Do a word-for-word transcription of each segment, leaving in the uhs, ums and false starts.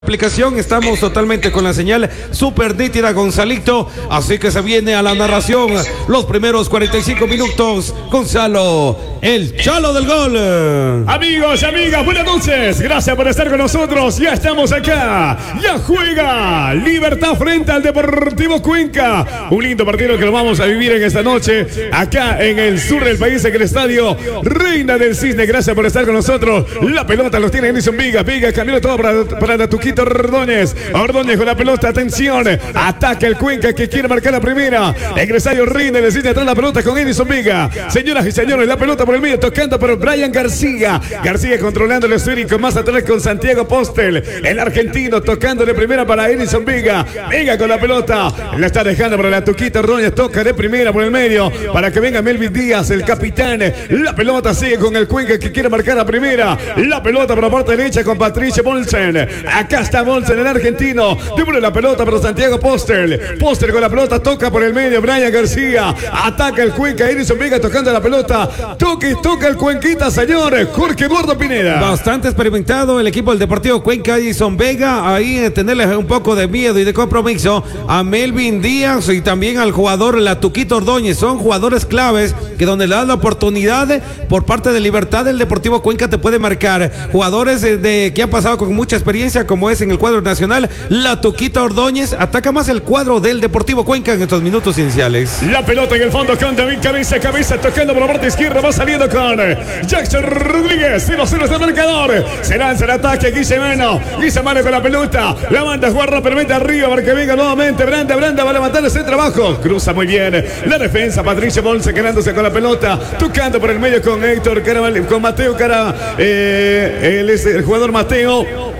Aplicación, estamos totalmente con la señal super nítida, Gonzalito, así que se viene a la narración los primeros cuarenta y cinco minutos. Gonzalo, el Chalo del gol. Amigos y amigas, buenas noches, gracias por estar con nosotros. Ya estamos acá, ya juega Libertad frente al Deportivo Cuenca. Un lindo partido que lo vamos a vivir en esta noche acá en el sur del país, en el estadio Reina del Cisne. Gracias por estar con nosotros. La pelota los tiene Edison Viga, Viga camino todo para, para la Tuquita Ordóñez, Ordóñez con la pelota, atención, ataca el Cuenca que quiere marcar la primera. Egresario rinde, decide atrás la pelota con Edison Viga. Señoras y señores, la pelota por el medio, tocando por Brian García. García controlando el esférico, más atrás con Santiago Postel, el argentino tocando de primera para Edison Viga. Viga con la pelota, la está dejando para la Tuquita Ordóñez, toca de primera por el medio para que venga Melvin Díaz, el capitán. La pelota sigue con el Cuenca que quiere marcar la primera. La pelota por la parte derecha con Patricio Bolsen. Acá está Bolsen, el argentino. Devuelve la pelota para Santiago Postel. Postel con la pelota, toca por el medio. Brian García. Ataca el Cuenca. Edison Vega tocando la pelota. Toca y toca el Cuenquita, señor. Jorge Gordo Pineda. Bastante experimentado el equipo del Deportivo Cuenca. Edison Vega. Ahí eh, tenerle un poco de miedo y de compromiso a Melvin Díaz y también al jugador La Tuquita Ordóñez. Son jugadores claves que donde le dan la oportunidad de, por parte de Libertad, el Deportivo Cuenca te puede marcar. Jugadores de, de que han pasado con mucha experiencia, como es en el cuadro nacional. La Tuquita Ordóñez ataca más el cuadro del Deportivo Cuenca en estos minutos iniciales. La pelota en el fondo con David Cabeza, Cabeza tocando por la parte izquierda, va saliendo con Jackson Rodríguez, cero cero es el marcador. Se lanza el ataque, Guisemano, Guisemano con la pelota, la manda a jugar rápidamente arriba para que venga nuevamente Branda, Branda va a levantar ese trabajo, cruza muy bien la defensa, Patricio Bolsen quedándose con la pelota, tocando por el medio con Héctor, con Mateo Cara, eh, él es el jugador Mateo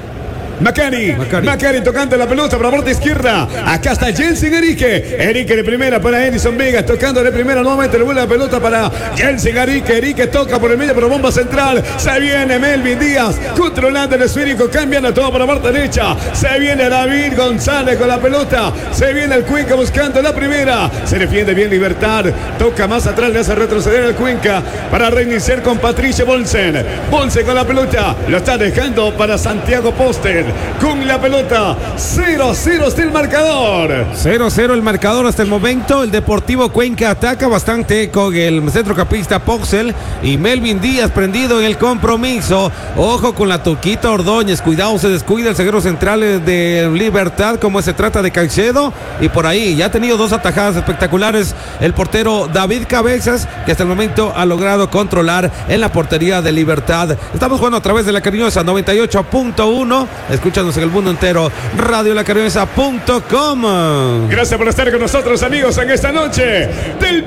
Macari, Macari, Macari tocando la pelota por la parte izquierda. Acá está Jensen Erique. Erique de primera para Edison Vega. Tocando de primera nuevamente. Le vuelve la pelota para Jensen Erique. Erique toca por el medio, pero bomba central. Se viene Melvin Díaz. Controlando el esférico. Cambiando todo por la parte derecha. Se viene David González con la pelota. Se viene el Cuenca buscando la primera. Se defiende bien Libertad. Toca más atrás. Le hace retroceder el Cuenca para reiniciar con Patricio Bolsen. Bolsen con la pelota. Lo está dejando para Santiago Postel. Con la pelota, cero cero está el marcador. cero cero el marcador hasta el momento. El Deportivo Cuenca ataca bastante con el centrocampista Poxel y Melvin Díaz prendido en el compromiso. Ojo con la Tuquita Ordóñez. Cuidado, se descuida el zaguero central de Libertad, como se trata de Caicedo. Y por ahí ya ha tenido dos atajadas espectaculares el portero David Cabezas, que hasta el momento ha logrado controlar en la portería de Libertad. Estamos jugando a través de La Cariñosa noventa y ocho punto uno. Escúchanos en el mundo entero, radio la cariñosa punto com. Gracias por estar con nosotros, amigos, en esta noche del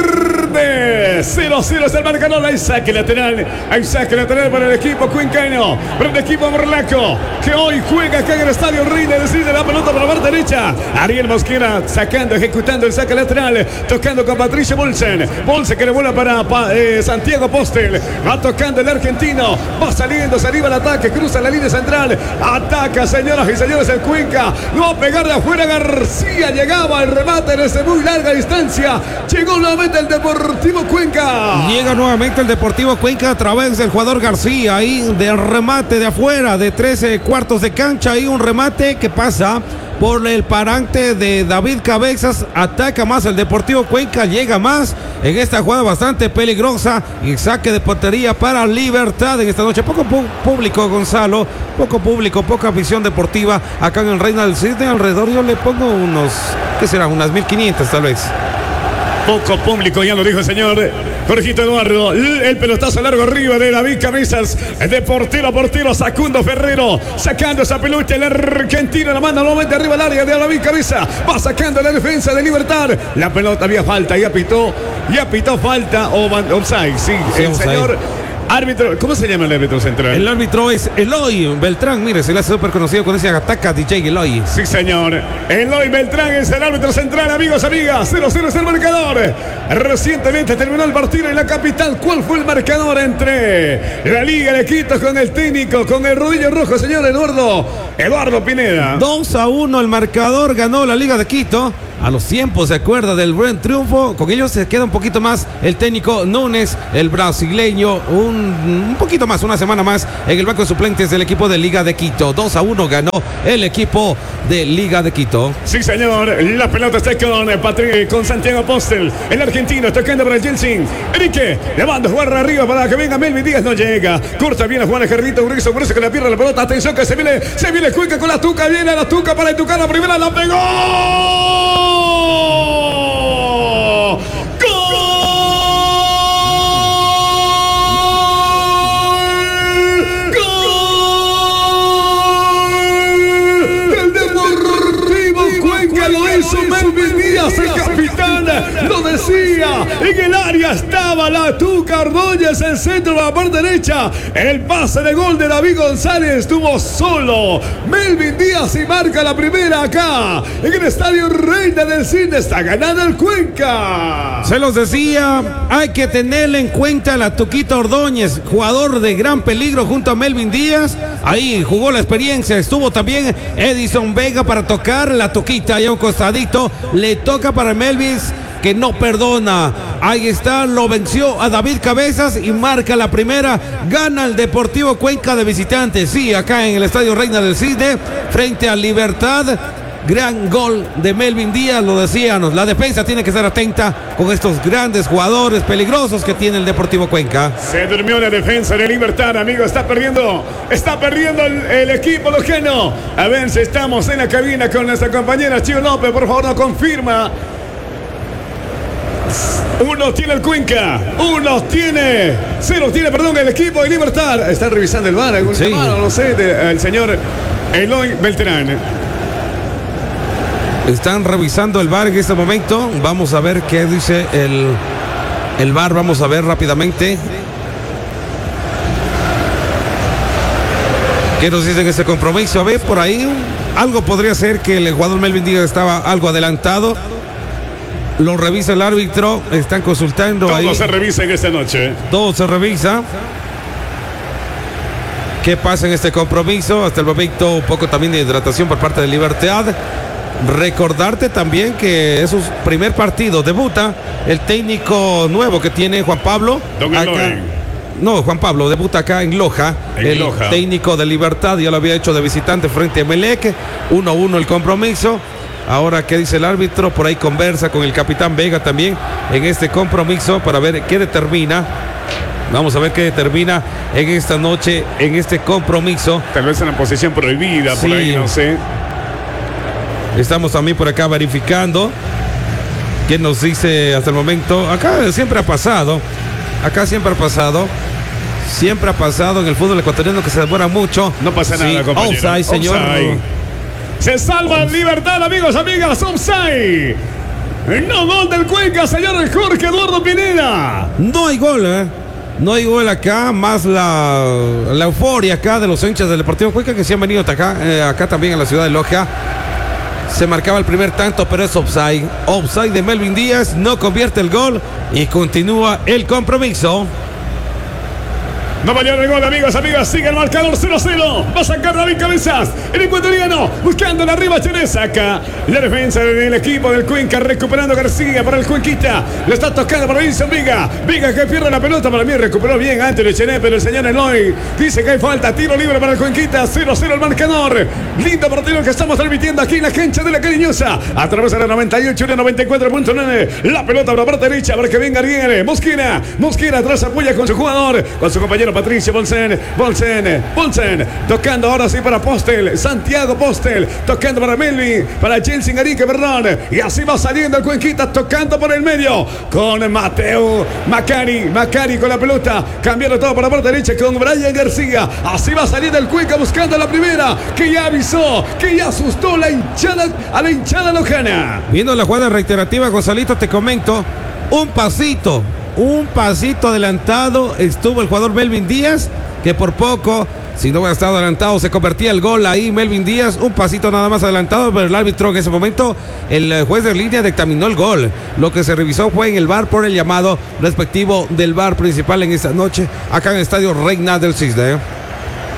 viernes. cero cero es el marcador. Hay saque lateral, hay saque lateral para el equipo cuencano, para el equipo morlaco, que hoy juega acá en el estadio Reina. Decide la pelota por la parte derecha. Ariel Mosquera sacando, ejecutando el saque lateral, tocando con Patricio Bolsen. Bolsen que le vuela para pa, eh, Santiago Postel. Va tocando el argentino, va saliendo, se arriba el ataque, cruza la línea central. Ataca, señoras y señores, el Cuenca. No va a pegar de afuera. García llegaba al remate desde muy larga distancia. Llegó nuevamente el Deportivo Cuenca. Llega nuevamente el Deportivo Cuenca a través del jugador García. Ahí del remate de afuera, de trece cuartos de cancha. Ahí un remate que pasa por el parante de David Cabezas. Ataca más el Deportivo Cuenca, llega más en esta jugada bastante peligrosa y saque de portería para Libertad en esta noche. Poco pu público, Gonzalo, poco público, poca visión deportiva acá en el Reina del Cisne. Alrededor yo le pongo unos, ¿qué será? Unas mil quinientas tal vez. Poco público, ya lo dijo el señor Jorgito Eduardo. El pelotazo largo arriba de David Cabezas, de portero a portero, Facundo Ferrero sacando esa pelota. El argentino la manda nuevamente arriba al área de David Cabeza. Va sacando la defensa de Libertad. La pelota, había falta, ya pitó, ya pitó falta o offside. Sí, sí, el señor árbitro, ¿cómo se llama el árbitro central? El árbitro es Eloy Beltrán, mire, se le hace súper conocido con ese ataca D J Eloy. Sí, señor. Eloy Beltrán es el árbitro central, amigos, amigas. cero cero es el marcador. Recientemente terminó el partido en la capital. ¿Cuál fue el marcador entre la Liga de Quito con el técnico, con el rodillo rojo, señor Eduardo? Eduardo Pineda. dos a uno el marcador, ganó la Liga de Quito. a los tiempos, se acuerda del buen triunfo. Con ellos se queda un poquito más el técnico Núñez, el brasileño, un, un poquito más, una semana más en el banco de suplentes del equipo de Liga de Quito. dos a uno ganó el equipo de Liga de Quito. Sí, señor, la pelota está con Patrick, con Santiago Apóstol, el argentino tocando para el Chelsea. Enrique, le manda a jugar arriba para que venga Melvin Díaz, no llega. Corta bien a Juan Carlito Urizo, por eso que la pierde la pelota. Atención que se viene, se viene Cuenca con la Tuca, viene la Tuca para Tuca, la primera la pegó. Melvin Díaz, el capitán, lo decía. En el área estaba la Tuca Ordóñez, el centro de la parte derecha. El pase de gol de David González estuvo solo. Melvin Díaz y marca la primera acá en el estadio Reina del Cine. Está ganando el Cuenca. Se los decía, hay que tenerle en cuenta a la Tuquita Ordóñez, jugador de gran peligro junto a Melvin Díaz. Ahí jugó la experiencia. Estuvo también Edison Vega para tocar la Tuquita allá a un costadito. Le toca para Melvin, que no perdona. Ahí está, lo venció a David Cabezas y marca la primera. Gana el Deportivo Cuenca de visitante. Sí, acá en el estadio Reina del Cine, frente a Libertad. Gran gol de Melvin Díaz, lo decíamos. La defensa tiene que estar atenta con estos grandes jugadores peligrosos que tiene el Deportivo Cuenca. Se durmió la defensa de Libertad, amigo. Está perdiendo, está perdiendo el, el equipo lojano. A ver si estamos en la cabina con nuestra compañera Chío López. Por favor, nos confirma. Uno tiene el Cuenca, uno tiene, cero tiene, perdón, el equipo de Libertad. Está revisando el V A R, algún sí. llamado, no sé, de, el señor Eloy Beltrán. Están revisando el V A R en este momento. Vamos a ver qué dice el, el V A R. Vamos a ver rápidamente qué nos dicen este compromiso. A ver, por ahí algo podría ser que el jugador Melvin Díaz estaba algo adelantado. Lo revisa el árbitro. Están consultando. Todo ahí. se revisa en esta noche. Todo se revisa. ¿Qué pasa en este compromiso? Hasta el momento un poco también de hidratación por parte de Libertad. Recordarte también que es su primer partido. Debuta el técnico nuevo que tiene Juan Pablo. Don acá, no, Juan Pablo debuta acá en Loja. En el Loja. Técnico de Libertad ya lo había hecho de visitante frente a Emelec. uno a uno el compromiso. Ahora, ¿qué dice el árbitro? Por ahí conversa con el capitán Vega también en este compromiso para ver qué determina. Vamos a ver qué determina en esta noche, en este compromiso. Tal vez en la posición prohibida, Sí. por ahí, no sé. Estamos también por acá verificando qué nos dice hasta el momento. Acá siempre ha pasado, acá siempre ha pasado, siempre ha pasado en el fútbol ecuatoriano que se demora mucho. No pasa Sí, nada, compañero. offside, señor. Offside. Se salva en Libertad, amigos, amigas. Offside. No gol del Cuenca, señor Jorge Eduardo Pineda. No hay gol, ¿eh? No hay gol acá, más la, la euforia acá de los hinchas del Deportivo Cuenca que se han venido acá, eh, acá también en la ciudad de Loja. Se marcaba el primer tanto, pero es offside. Offside de Melvin Díaz, no convierte el gol y continúa el compromiso. No valió el gol, amigos, amigas. Sigue el marcador cero a cero. Va a sacar David Cabezas. El ecuatoriano buscando la arriba. Chile saca la defensa del equipo del Cuenca. Recuperando García para el Cuenquita. Le está tocando para Wilson Viga. Viga que pierde la pelota. Para mí recuperó bien antes de Chené, pero el señor Eloy dice que hay falta. Tiro libre para el Cuenquita. cero a cero el marcador. Lindo partido que estamos transmitiendo aquí en la cancha de la Cariñosa. A través de la noventa y ocho y la noventa y cuatro punto nueve. La pelota por la parte derecha para que venga Ariel Mosquera. Mosquera atrás apoya con su jugador, con su compañero Patricio Bolsen, Bolsen, Bolsen, tocando ahora sí para Postel, Santiago Postel, tocando para Melvin, para Chelsea Arique, perdón, y así va saliendo el Cuenquita, tocando por el medio, con Mateo Macari, Macari con la pelota, cambiando todo por la parte derecha con Brian García, así va saliendo el Cuenca buscando la primera, que ya avisó, que ya asustó la hinchada, a la hinchada lojana. Viendo la jugada reiterativa, Gonzalito, te comento, un pasito, un pasito adelantado estuvo el jugador Melvin Díaz, que por poco, si no hubiera estado adelantado, se convertía el gol ahí. Melvin Díaz, un pasito nada más adelantado, pero el árbitro en ese momento, el juez de línea dictaminó el gol. Lo que se revisó fue en el V A R por el llamado respectivo del V A R principal en esta noche, acá en el estadio Reina del Cisne.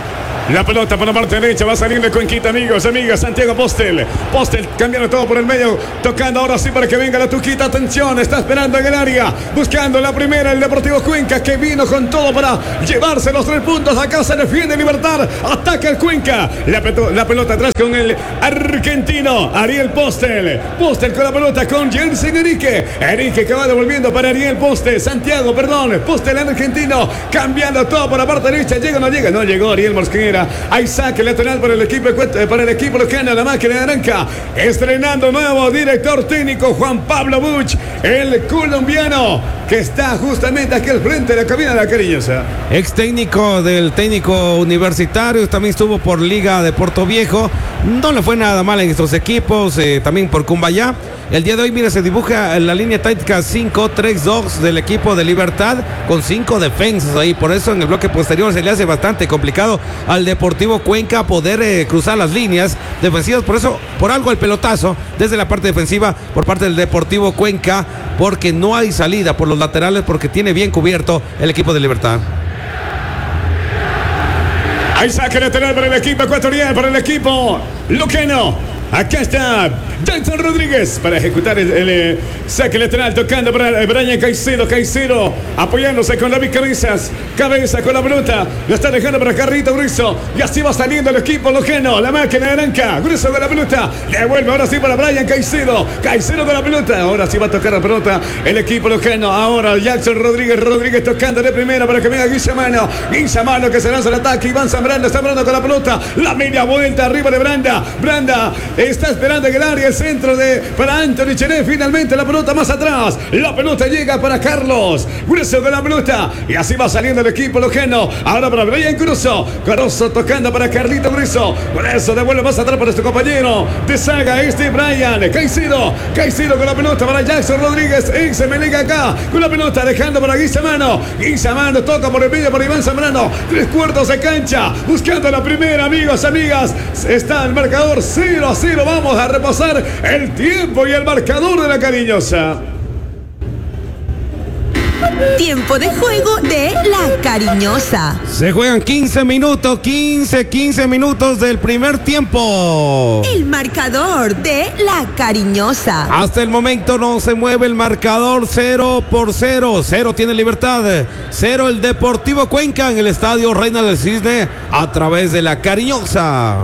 La pelota por la parte derecha va saliendo Cuenquita, amigos, amigas. Santiago Postel. Postel cambiando todo por el medio. Tocando ahora sí para que venga la Tuquita. Atención, está esperando en el área. Buscando la primera el Deportivo Cuenca, que vino con todo para llevarse los tres puntos. Acá se defiende Libertad. Ataca el Cuenca. La, la pelota atrás con el argentino Ariel Postel. Postel con la pelota con Jensen Enrique. Enrique que va devolviendo para Ariel Postel. Santiago, perdón. Postel el argentino. Cambiando todo por la parte derecha. Llega o no llega. No llegó Ariel Mosquera. Hay saque lateral para el equipo para el equipo local, la máquina naranja. Estrenando nuevo director técnico Juan Pablo Buch, el colombiano que está justamente aquí al frente de la cabina de la Cariñosa. Ex técnico del técnico universitario, también estuvo por Liga de Puerto Viejo. No le fue nada mal en estos equipos, eh, también por Cumbayá. El día de hoy, mira, se dibuja la línea táctica cinco tres dos del equipo de Libertad con cinco defensas ahí. Por eso en el bloque posterior se le hace bastante complicado al Deportivo Cuenca poder eh, cruzar las líneas defensivas. Por eso, por algo el pelotazo desde la parte defensiva por parte del Deportivo Cuenca, porque no hay salida por los laterales, porque tiene bien cubierto el equipo de Libertad. Hay saque lateral para el equipo ecuatoriano, para el equipo loqueno. Acá está Jason Rodríguez para ejecutar el, el, el saque lateral, tocando para Brian Caicedo. Caicedo apoyándose con David Cabezas. Cabeza con la pelota. Lo está dejando para Carrito Grueso. Y así va saliendo el equipo lojeno. La máquina naranja. Grueso con la pelota. Devuelve ahora sí para Brian Caicedo. Caicedo con la pelota. Ahora sí va a tocar la pelota el equipo lojeno. Ahora Jackson Rodríguez. Rodríguez tocando de primera para que venga Guillamano. Guillamano que se lanza al ataque. Iván Zambrano está Zambrano con la pelota. La media vuelta arriba de Branda. Branda está esperando en el área, el centro de para Anthony Chené. Finalmente la pelota más atrás. La pelota llega para Carlos Grueso con la pelota. Y así va saliendo el equipo lojeno. Ahora para Brian Cruzo. Cruzo tocando para Carlito Grueso. Grueso devuelve más atrás para su compañero de saga, este Brian Caicedo. Caicedo con la pelota para Jackson Rodríguez. Y se me liga acá con la pelota, dejando para Guizamano. Guizamano toca por el medio para Iván Zambrano. Tres cuartos de cancha. Buscando la primera, amigos, amigas. Está el marcador cero a cero. Vamos a repasar el tiempo y el marcador de la Cariñosa. Tiempo de juego de la Cariñosa. Se juegan quince minutos, quince, quince minutos del primer tiempo. El marcador de la Cariñosa. Hasta el momento no se mueve el marcador, cero por cero. Cero tiene Libertad, cero el Deportivo Cuenca en el estadio Reina del Cisne a través de la Cariñosa.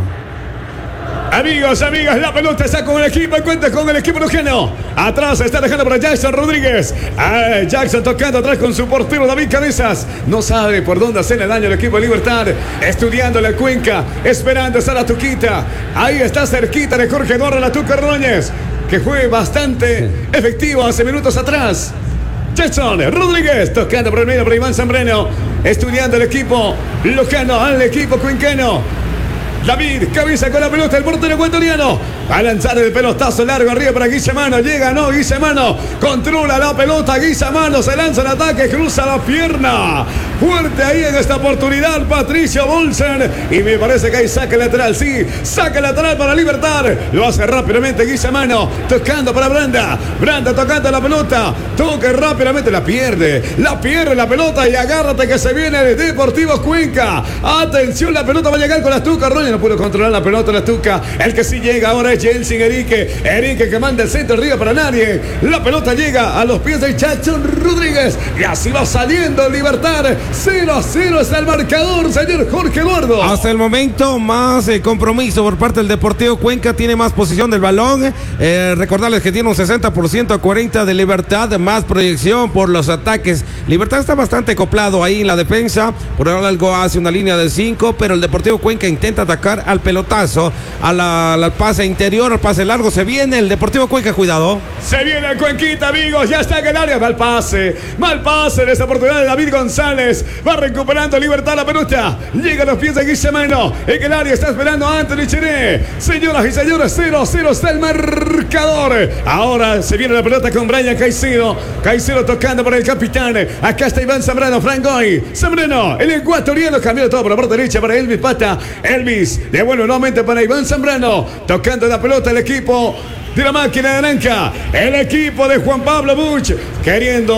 Amigos, amigas, la pelota está con el equipo. Cuenta con el equipo lojeno. Atrás está dejando para Jackson Rodríguez. Ah, Jackson tocando atrás con su portero David Cabezas. No sabe por dónde hacerle daño al equipo de Libertad. Estudiando la Cuenca. Esperando estar la Tuquita. Ahí está cerquita de Jorge Eduardo La Tuca Ordóñez, que fue bastante efectivo hace minutos atrás. Jackson Rodríguez tocando por el medio para Iván Zambrano. Estudiando el equipo lojeno al equipo cuencano. David Cabeza con la pelota, el portero ecuatoriano. Va a lanzar el pelotazo largo arriba para Guillamano. Llega, no, Guillamano. Controla la pelota, Guillamano. Se lanza el ataque, cruza la pierna. Fuerte ahí en esta oportunidad, Patricio Bolsen. Y me parece que hay saque lateral, sí. Saque lateral para Libertad. Lo hace rápidamente Guillamano. Tocando para Branda. Branda tocando la pelota. Toca rápidamente, la pierde. La pierde la pelota y agárrate que se viene el Deportivo Cuenca. Atención, la pelota va a llegar con la Tuca Arroyo. No pudo controlar la pelota la Tuca. El que sí llega ahora es Jensen Enrique. Enrique que manda el centro arriba para nadie. La pelota llega a los pies de Jackson Rodríguez. Y así va saliendo Libertad. cero a cero está el marcador, señor Jorge Eduardo. Hasta el momento más eh, compromiso por parte del Deportivo Cuenca. Tiene más posición del balón. Eh, recordarles que tiene un sesenta por ciento a cuarenta de Libertad. Más proyección por los ataques. Libertad está bastante acoplado ahí en la defensa. Por ahora algo hace una línea de cinco. Pero el Deportivo Cuenca intenta atacar al pelotazo, a la, al pase interior, al pase largo. Se viene el Deportivo Cuenca, cuidado. Se viene el Cuenquita, amigos. Ya está en el área. Mal pase. Mal pase en esta oportunidad de David González. Va recuperando Libertad la pelota. Llega a los pies de Guillamano. En el área está esperando a Anthony Chené. Señoras y señores, cero a cero está el marcador. Ahora se viene la pelota con Brian Caicedo. Caicedo tocando para el capitán. Acá está Iván Zambrano, Frangoy. Zambrano, el ecuatoriano, cambió todo por la parte derecha para Elvis Pata. Elvis devuelve nuevamente para Iván Zambrano. Tocando la pelota el equipo de la máquina naranja. El equipo de Juan Pablo Buch queriendo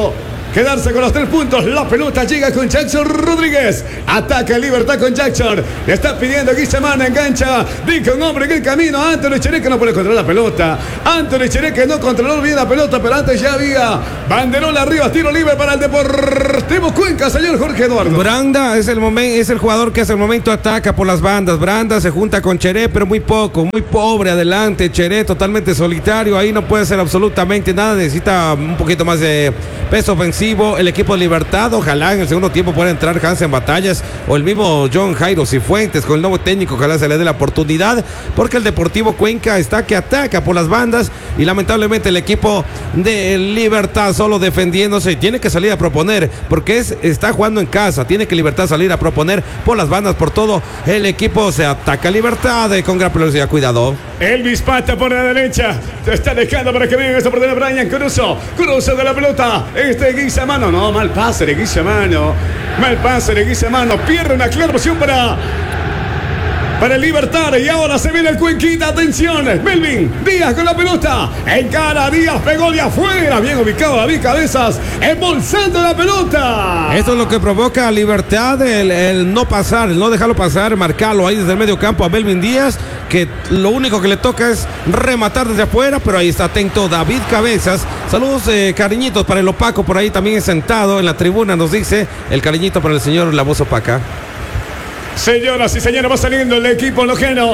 quedarse con los tres puntos. La pelota llega con Jackson Rodríguez. Ataca el Libertad con Jackson. Le está pidiendo Guisamana, engancha. Dice un hombre en el camino. Anthony Chereque no puede controlar la pelota. Anthony Chereque no controló bien la pelota, pero antes ya había banderola arriba, tiro libre para el Deportivo Cuenca, señor Jorge Eduardo. Branda es el momento, es el jugador que hace el momento ataca por las bandas. Branda se junta con Cheré, pero muy poco, muy pobre adelante. Cheré totalmente solitario, ahí no puede hacer absolutamente nada. Necesita un poquito más de peso ofensivo el equipo de Libertad. Ojalá en el segundo tiempo pueda entrar Hansen Batallas o el mismo John Jairo Cifuentes con el nuevo técnico. Ojalá se le dé la oportunidad, porque el Deportivo Cuenca está que ataca por las bandas y lamentablemente el equipo de Libertad solo defendiéndose. Tiene que salir a proponer, porque es, está jugando en casa. Tiene que Libertad salir a proponer por las bandas, por todo el equipo. Se ataca Libertad eh, con gran velocidad. Cuidado. Elvis Pata por la derecha. Se está dejando para que venga esta oportunidad Brian Cruzo. Cruzo de la pelota. Este Guisamano. No, mal pase de Guisamano. Mal pase de Guisamano. Pierde una clara opción para... Para el Libertad, y ahora se viene el Cuenquita, atención, Melvin Díaz con la pelota, encara Díaz, pegó de afuera, bien ubicado David Cabezas, embolsando la pelota. Esto es lo que provoca a Libertad, el, el no pasar, el no dejarlo pasar, marcarlo ahí desde el medio campo a Melvin Díaz, que lo único que le toca es rematar desde afuera, pero ahí está atento David Cabezas. Saludos, eh, cariñitos para el opaco, por ahí también sentado en la tribuna, nos dice el cariñito para el señor La Voz Opaca. Señoras y señores, va saliendo el equipo lojeno.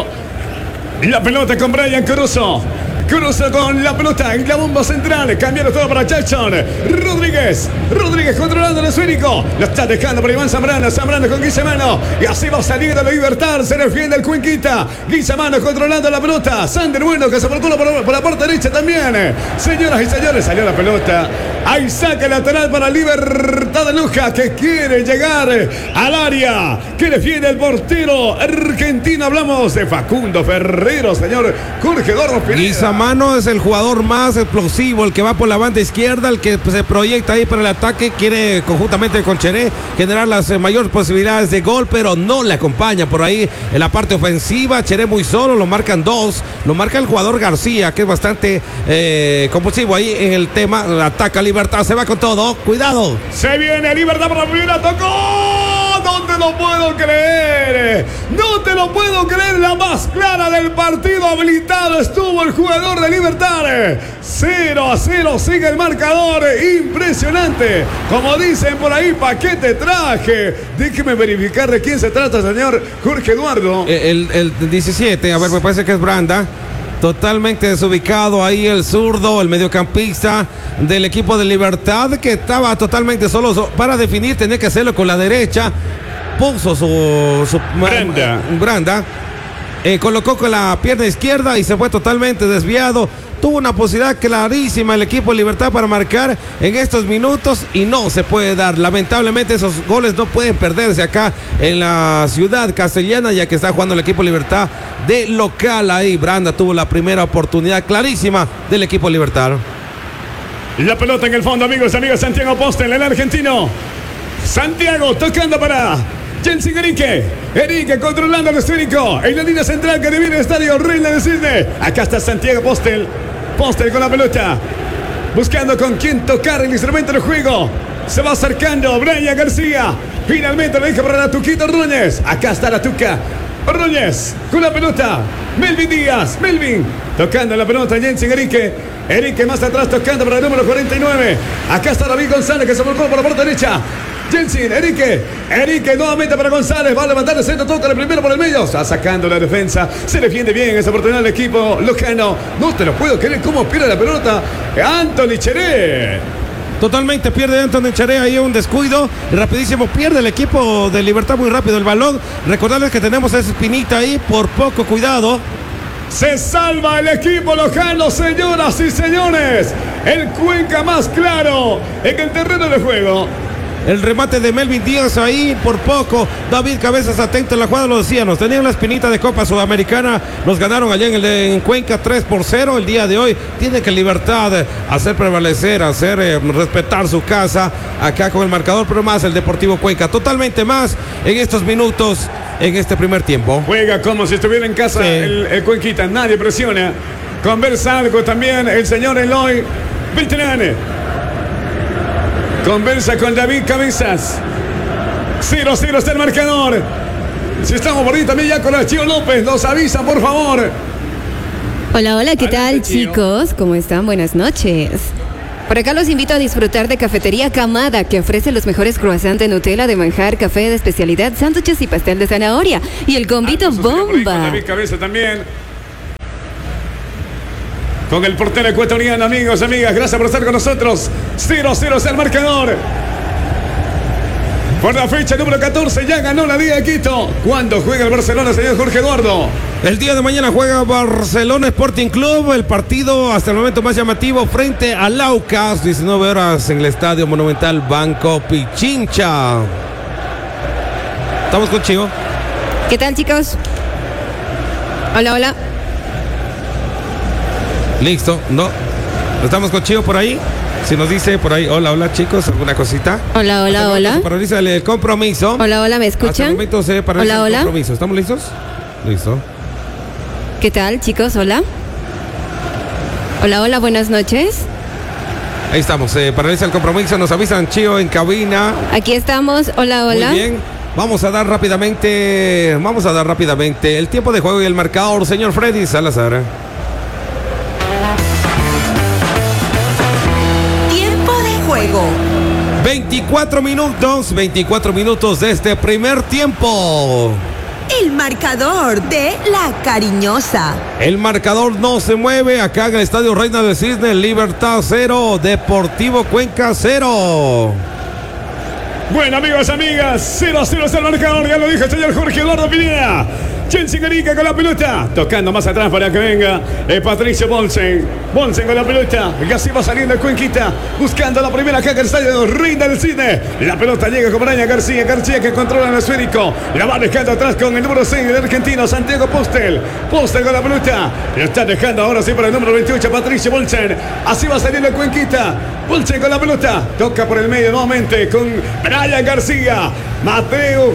La pelota con Brian Cruzo. Cruzo con la pelota en la bomba central. Cambiando todo para Jackson Rodríguez. Rodríguez controlando el esférico. Lo está dejando para Iván Zambrano. Zambrano con Guisamano. Y así va saliendo la Libertad. Se defiende el Cuenquita. Guisamano controlando la pelota. Sander Bueno que se aportó por, por la parte derecha también. Señoras y señores, salió la pelota. Ahí saca lateral para Libertad de Luja, que quiere llegar al área. Que defiende el portero argentino. Hablamos de Facundo Ferrero, señor Jorge Eduardo Pineda. Mano es el jugador más explosivo, el que va por la banda izquierda, el que se proyecta ahí para el ataque, quiere conjuntamente con Cheré generar las eh, mayores posibilidades de gol, pero no le acompaña por ahí en la parte ofensiva. Cheré muy solo, lo marcan dos, lo marca el jugador García, que es bastante eh, compulsivo ahí en el tema. Ataca Libertad, se va con todo, cuidado. Se viene Libertad por la primera, tocó. No te lo puedo creer, no te lo puedo creer, la más clara del partido, habilitado estuvo el jugador de Libertad. Cero a cero sigue el marcador, impresionante. Como dicen por ahí, ¿pa' qué te traje? Déjeme verificar de quién se trata, señor Jorge Eduardo. El, el, el diecisiete, a ver, me parece que es Branda. Totalmente desubicado ahí el zurdo, el mediocampista del equipo de Libertad, que estaba totalmente solo para definir, tenía que hacerlo con la derecha. Puso su, su Branda, Branda eh, colocó con la pierna izquierda y se fue totalmente desviado. Tuvo una posibilidad clarísima el equipo de Libertad para marcar en estos minutos y no se puede dar. Lamentablemente esos goles no pueden perderse acá en la ciudad castellana, ya que está jugando el equipo de Libertad de local. Ahí Branda tuvo la primera oportunidad clarísima del equipo de Libertad. La pelota en el fondo, amigos, amigos. Santiago Postel, el argentino. Santiago tocando para Jensen Enrique. Enrique controlando el esférico en la línea central que divide el estadio Reina de Cisne. Acá está Santiago Postel. Postel con la pelota, buscando con quién tocar el instrumento del juego. Se va acercando Brian García. Finalmente le deja para la Tuquita Ordóñez. Acá está la Tuca Ordóñez con la pelota. Melvin Díaz. Melvin tocando la pelota. Jensen Enrique. Enrique más atrás tocando para el número cuarenta y nueve. Acá está David González que se volcó por la parte derecha. Jensen, Enrique, Enrique nuevamente para González, va a levantar el centro, toca el primero por el medio, está sacando la defensa, se defiende bien esa oportunidad del equipo lojano. No te lo puedo creer cómo pierde la pelota Anthony Cheré. Totalmente pierde Anthony Cheré ahí un descuido, rapidísimo pierde el equipo de Libertad muy rápido el balón. Recordarles que tenemos a esa espinita ahí, por poco cuidado. Se salva el equipo lojano, señoras y señores. El Cuenca más claro en el terreno de juego. El remate de Melvin Díaz ahí por poco. David Cabezas atento en la jugada, lo decíamos. Tenían la espinita de Copa Sudamericana. Los ganaron allá en, el, en Cuenca tres por cero. El día de hoy tiene que Libertad hacer prevalecer, hacer eh, respetar su casa acá con el marcador, pero más el Deportivo Cuenca. Totalmente más en estos minutos, en este primer tiempo. Juega como si estuviera en casa sí. el, el Cuenquita. Nadie presiona. Conversa algo también el señor Eloy Beltrán. Conversa con David Cabezas. cero cero está el marcador. Si estamos por ahí también ya con el Chío López. Nos avisa, por favor. Hola, hola, ¿qué tal, Adelante, Chío. chicos? ¿Cómo están? Buenas noches. Por acá los invito a disfrutar de Cafetería Camada, que ofrece los mejores croissants de Nutella, de manjar, café de especialidad, sándwiches y pastel de zanahoria. Y el combito Ah, por ahí con bomba. David Cabeza también. Con el portero ecuatoriano, amigos, amigas. Gracias por estar con nosotros. cero cero es el marcador. Por la fecha número catorce ya ganó la Liga de Quito. ¿Cuándo juega el Barcelona, señor Jorge Eduardo? El día de mañana juega Barcelona Sporting Club, el partido hasta el momento más llamativo frente al Aucas, diecinueve horas en el Estadio Monumental Banco Pichincha. Estamos con Chivo. ¿Qué tal, chicos? Hola, hola. Listo, no. Estamos con Chivo por ahí. Si nos dice por ahí, hola, hola chicos, alguna cosita. Hola, hola, Hasta el momento hola. se paraliza el compromiso. Hola, hola, ¿me Hasta el escuchan? momento se paraliza Hola, el hola. compromiso. ¿Estamos listos? Listo. ¿Qué tal, chicos? Hola. Hola, hola, buenas noches. Ahí estamos, se paraliza el compromiso, nos avisan Chío en cabina. Aquí estamos. Hola, hola. Muy bien. Vamos a dar rápidamente, vamos a dar rápidamente el tiempo de juego y el marcador, señor Freddy Salazar. Tiempo de juego. veinticuatro minutos, veinticuatro minutos de este primer tiempo. El marcador de La Cariñosa. El marcador no se mueve acá en el Estadio Reina del Cisne, Libertad cero, Deportivo Cuenca cero. Bueno, amigos, amigas, cero a cero es el marcador, ya lo dijo el señor Jorge Eduardo Pineda. Chelsea Garica con la pelota, tocando más atrás para que venga eh, Patricio Bonsen. Bonsen con la pelota, y así va saliendo el Cuenquita, buscando la primera caja del estadio Reina del Cine. La pelota llega con Braña García, García que controla el esférico, la va dejando atrás con el número seis del argentino, Santiago Postel. Postel con la pelota, lo está dejando ahora sí para el número veintiocho, Patricio Bonsen. Así va saliendo el Cuenquita, Bonsen con la pelota, toca por el medio nuevamente con Brian García, Mateo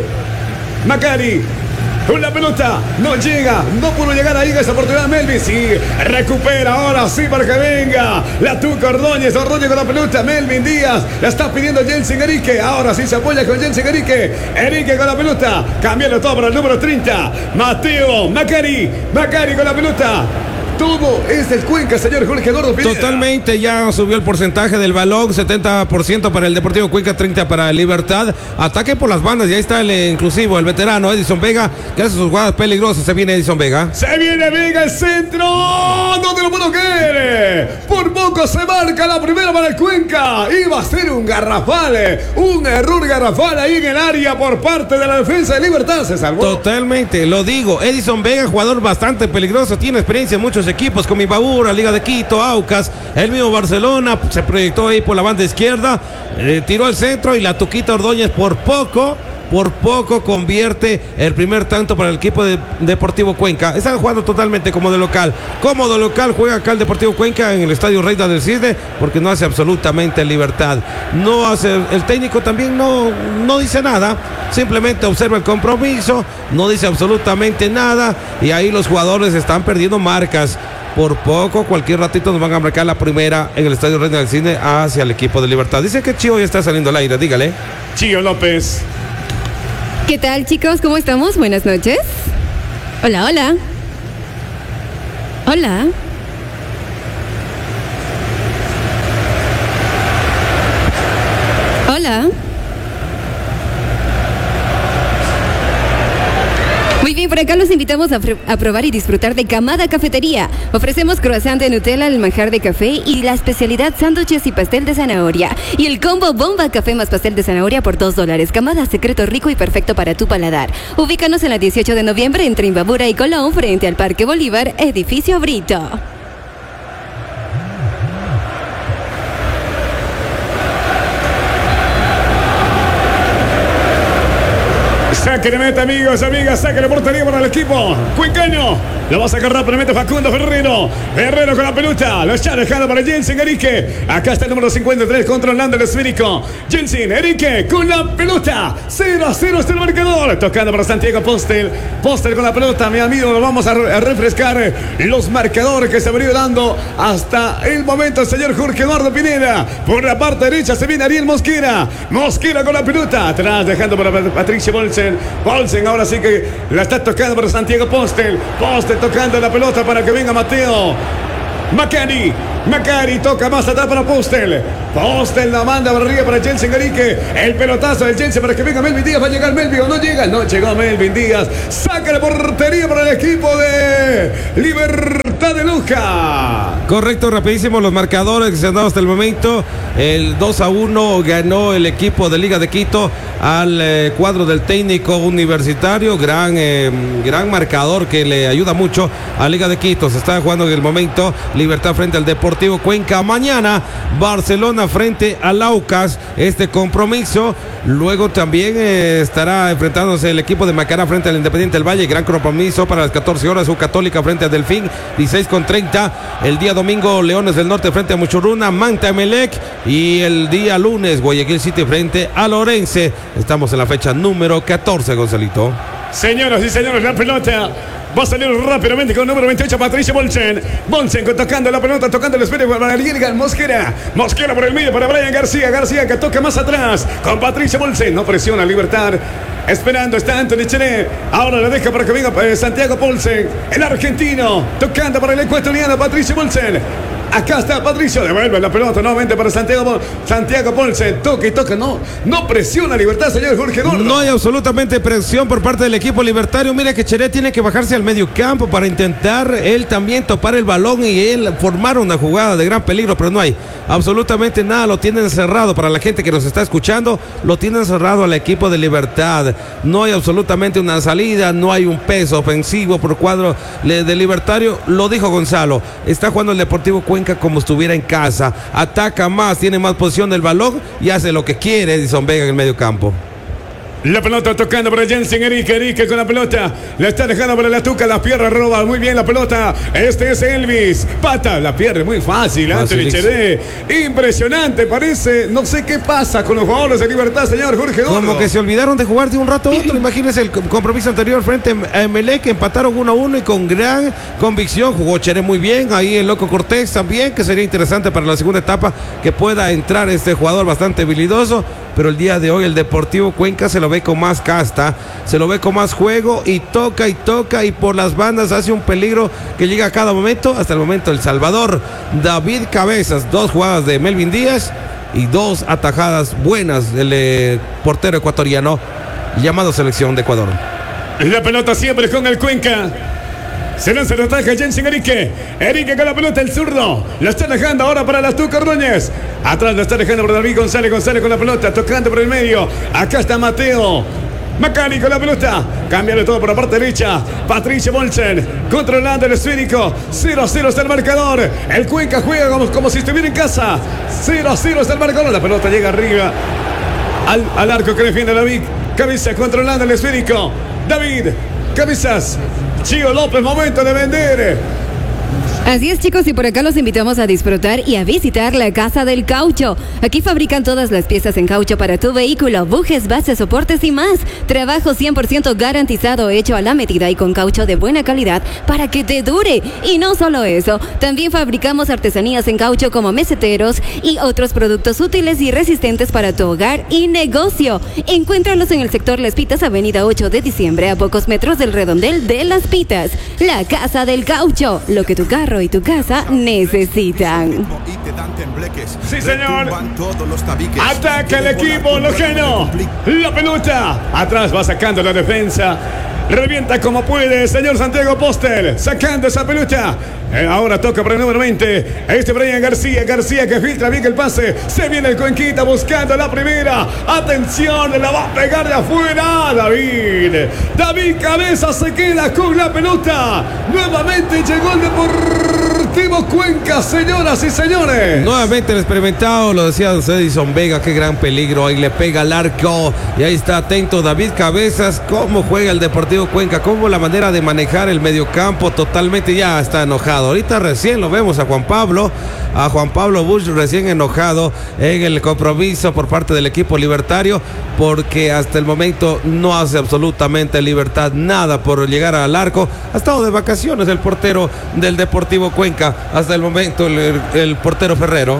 Macari. Con la pelota, no llega, no pudo llegar ahí en esa oportunidad Melvin, sí, recupera ahora sí para que venga la Tuca Ordóñez, Ordóñez con la pelota, Melvin Díaz, la está pidiendo Jensen Erique, ahora sí se apoya con Jensen Erique, Erique con la pelota, cambiando todo para el número treinta, Mateo Macari, Macari con la pelota. Todo es del Cuenca, señor Jorge Eduardo Pineda. Totalmente, ya subió el porcentaje del balón, setenta por ciento para el Deportivo Cuenca, treinta para el Libertad. Ataque por las bandas, y ahí está el eh, inclusivo, el veterano Edison Vega, que hace sus jugadas peligrosas. Se viene Edison Vega. Se viene Vega el centro. No te lo puedo creer. Por poco se marca la primera para el Cuenca. Iba a ser un garrafal. Un error garrafal ahí en el área por parte de la defensa de Libertad. Se salvó. Totalmente, lo digo. Edison Vega, jugador bastante peligroso, tiene experiencia en muchos equipos como Imbabura, Liga de Quito, Aucas, el mismo Barcelona. Se proyectó ahí por la banda izquierda, eh, tiró al centro y la Tuquita Ordóñez por poco. Por poco convierte el primer tanto para el equipo de Deportivo Cuenca. Están jugando totalmente como de local. Como de local juega acá el Deportivo Cuenca en el Estadio Reina del Cisne, porque no hace absolutamente libertad. No hace, el técnico también no, no dice nada. Simplemente observa el compromiso, no dice absolutamente nada. Y ahí los jugadores están perdiendo marcas. Por poco, cualquier ratito nos van a marcar la primera en el Estadio Reina del Cisne hacia el equipo de Libertad. Dice que Chío ya está saliendo al aire, dígale. Chío López. ¿Qué tal, chicos? ¿Cómo estamos? Buenas noches. Hola, hola. Hola. Hola. Muy bien, por acá los invitamos a, pr- a probar y disfrutar de Camada Cafetería. Ofrecemos croissant de Nutella, el manjar de café y la especialidad sándwiches y pastel de zanahoria. Y el combo bomba café más pastel de zanahoria por dos dólares. Camada, secreto rico y perfecto para tu paladar. Ubícanos en la dieciocho de noviembre entre Imbabura y Colón, frente al Parque Bolívar, edificio Brito. Saque de meta, amigos, amigas. Saque de portería para el equipo cuencaño. Lo va a sacar rápidamente Facundo Ferrero. Ferrero con la pelota. Lo está dejando para Jensen Erique. Acá está el número cincuenta y tres controlando el esférico. Jensen Erique con la pelota. cero a cero está el marcador. Tocando para Santiago Postel. Postel con la pelota, mi amigo. Lo vamos a, re a refrescar los marcadores que se han venido dando hasta el momento. El señor Jorge Eduardo Pineda. Por la parte derecha se viene Ariel Mosquera. Mosquera con la pelota. Atrás dejando para Patricio Bolsen. Bolsen ahora sí que la está tocando para Santiago Postel. Postel tocando la pelota para que venga Mateo Macari. Macari toca más atrás para Postel. Postel la manda para arriba para Jensen Erique. El pelotazo del Jensen para que venga Melvin Díaz. Va a llegar Melvin o no llega. No llegó Melvin Díaz. Saca la portería para el equipo de Libertad de Luja. Correcto, rapidísimo los marcadores que se han dado hasta el momento. El dos a uno ganó el equipo de Liga de Quito al eh, cuadro del técnico universitario. Gran, eh, gran marcador que le ayuda mucho a Liga de Quito. Se está jugando en el momento Libertad frente al Deportivo Cuenca. Mañana Barcelona frente al Aucas. Este compromiso. Luego también eh, estará enfrentándose el equipo de Macará frente al Independiente del Valle. Gran compromiso para las catorce horas. U Católica frente a Delfín. dieciséis con treinta. El día domingo Leones del Norte frente a Muchurruna. Manta Emelec. Y el día lunes Guayaquil City frente a Lorense. Estamos en la fecha número catorce, Gonzalito. Señoras y señores, la pelota va a salir rápidamente con el número veintiocho, Patricio Bolsen. Bolsen tocando la pelota, tocando el esférico para Ariel Mosquera. Mosquera por el medio para Brian García. García que toca más atrás con Patricio Bolsen. No presiona Libertad. Esperando está Anthony Chené. Ahora la deja para que venga eh, Santiago Bolsen. El argentino tocando para el ecuatoriano Patricio Bolsen. Acá está Patricio, devuelve la pelota nuevamente para Santiago Santiago Bolsen. Toca y toca, no, no presiona Libertad, señor Jorge Eduardo. No hay absolutamente presión por parte del equipo libertario. Mira que Cheré tiene que bajarse al medio campo para intentar él también topar el balón y él formar una jugada de gran peligro, pero no hay absolutamente nada. Lo tienen cerrado para la gente que nos está escuchando. Lo tienen cerrado al equipo de Libertad. No hay absolutamente una salida, no hay un peso ofensivo por cuadro de Libertario. Lo dijo Gonzalo, está jugando el Deportivo Cuenca como estuviera en casa, ataca más, tiene más posición del balón y hace lo que quiere Edison Vega en el medio campo. La pelota tocando para Jensen Erique, Erique con la pelota, la está dejando para la Tuca, la pierna roba muy bien la pelota, este es Elvis, pata, la pierde muy fácil, Anthony Cheré, impresionante, parece, no sé qué pasa con los jugadores de Libertad, señor Jorge Eduardo. Como que se olvidaron de jugar de un rato a otro. Imagínense el compromiso anterior frente a Emelec, empataron uno a uno y con gran convicción jugó Cheré muy bien, ahí el Loco Cortés también, que sería interesante para la segunda etapa que pueda entrar este jugador bastante habilidoso. Pero el día de hoy el Deportivo Cuenca se lo ve con más casta, se lo ve con más juego y toca y toca y por las bandas hace un peligro que llega a cada momento. Hasta el momento El Salvador, David Cabezas, dos jugadas de Melvin Díaz y dos atajadas buenas del eh, portero ecuatoriano llamado Selección de Ecuador. La pelota siempre con el Cuenca. Se lanza el ataque Jensen Erique. Erique con la pelota, el zurdo. La está dejando ahora para las Tuca Ordóñez. Atrás la está dejando para David González. González con la pelota, tocando por el medio. Acá está Mateo Macari con la pelota. Cambiando todo por la parte derecha. Patricio Bolsen controlando el esférico. cero a cero está el marcador. El Cuenca juega como, como si estuviera en casa. cero a cero está el marcador. La pelota llega arriba al, al arco que defiende David Cabezas controlando el esférico. David Cabezas. Chío López, momento de vender. Así es, chicos, y por acá los invitamos a disfrutar y a visitar la Casa del Caucho. Aquí fabrican todas las piezas en caucho para tu vehículo, bujes, bases, soportes y más. Trabajo cien por ciento garantizado, hecho a la medida y con caucho de buena calidad para que te dure. Y no solo eso, también fabricamos artesanías en caucho como meseteros y otros productos útiles y resistentes para tu hogar y negocio. Encuéntralos en el sector Las Pitas, avenida ocho de diciembre, a pocos metros del redondel de Las Pitas. La Casa del Caucho, lo que tu carro y tu casa necesitan. Sí, señor. Ataca el equipo lojano. La pelota. Atrás va sacando la defensa. Revienta como puede, señor Santiago Postel. Sacando esa pelota. Eh, ahora toca para el número veinte. Este Brian García. García que filtra bien el pase. Se viene el Cuenquita buscando la primera. Atención, la va a pegar de afuera. David. David Cabeza se queda con la pelota. Nuevamente llegó el Deportivo Cuenca, señoras y señores. Nuevamente el experimentado, lo decía Edison Vega, qué gran peligro. Ahí le pega al arco. Y ahí está atento David Cabezas. Cómo juega el Deportivo Cuenca. Cómo la manera de manejar el mediocampo. Totalmente ya está enojado. Ahorita recién lo vemos a Juan Pablo, a Juan Pablo Bush recién enojado en el compromiso por parte del equipo libertario, porque hasta el momento no hace absolutamente Libertad nada por llegar al arco. Ha estado de vacaciones el portero del Deportivo Cuenca, hasta el momento el, el portero Ferrero.